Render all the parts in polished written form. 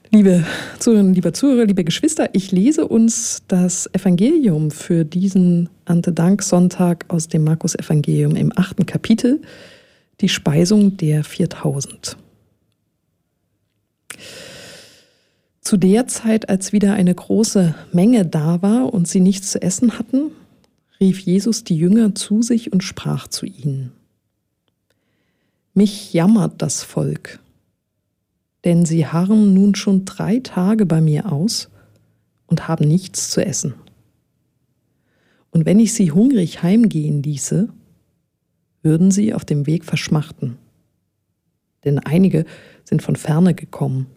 Liebe Zuhörerinnen, liebe Zuhörer, liebe Geschwister, ich lese uns das Evangelium für diesen Erntedanksonntag aus dem Markus-Evangelium im 8. Kapitel, die Speisung der 4000. Zu der Zeit, als wieder eine große Menge da war und sie nichts zu essen hatten, rief Jesus die Jünger zu sich und sprach zu ihnen: Mich jammert das Volk, denn sie harren nun schon 3 Tage bei mir aus und haben nichts zu essen. Und wenn ich sie hungrig heimgehen ließe, würden sie auf dem Weg verschmachten, denn einige sind von ferne gekommen.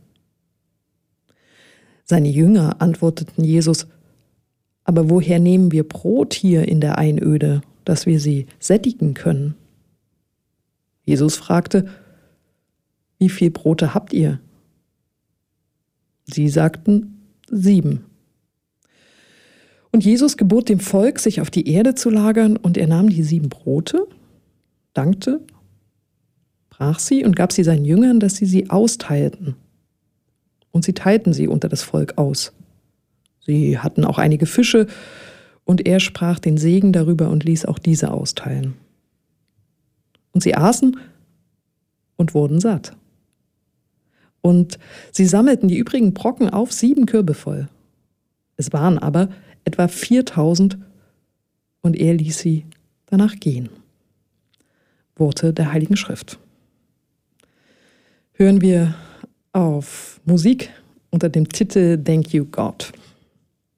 Seine Jünger antworteten Jesus: Aber woher nehmen wir Brot hier in der Einöde, dass wir sie sättigen können? Jesus fragte: Wie viel Brote habt ihr? Sie sagten: 7. Und Jesus gebot dem Volk, sich auf die Erde zu lagern, und er nahm die 7 Brote, dankte, brach sie und gab sie seinen Jüngern, dass sie austeilten. Und sie teilten sie unter das Volk aus. Sie hatten auch einige Fische, und er sprach den Segen darüber und ließ auch diese austeilen. Und sie aßen und wurden satt. Und sie sammelten die übrigen Brocken auf 7 Körbe voll. Es waren aber etwa 4000, und er ließ sie danach gehen. Worte der Heiligen Schrift. Hören wir auf Musik unter dem Titel Thank You God.